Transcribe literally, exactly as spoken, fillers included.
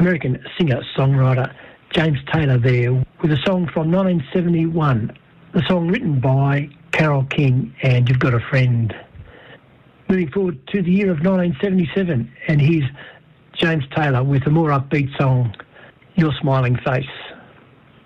American singer-songwriter James Taylor there with a song from nineteen seventy-one, the song written by Carole King, and You've Got a Friend. Moving forward to the year of nineteen seventy-seven, and here's James Taylor with a more upbeat song, Your Smiling Face.